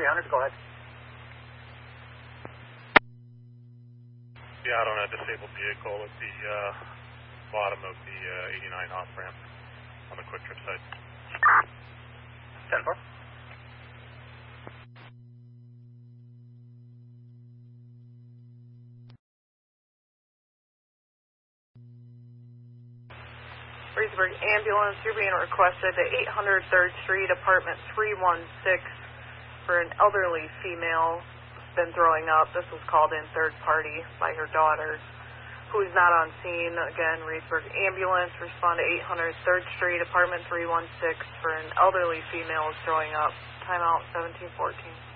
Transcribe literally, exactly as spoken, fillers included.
three hundred, go ahead. Yeah, out on a disabled vehicle at the uh, bottom of the uh, eighty-nine off-ramp on the Quick Trip side. ten four. Reedsburg Ambulance, you're being requested to eight hundred third Street, apartment three one six, for an elderly female who's been throwing up. This was called in third party by her daughter, who is not on scene. Again, Reedsburg Ambulance, respond to eight hundred third Street, apartment three one six, for an elderly female who's throwing up. Timeout seventeen fourteen.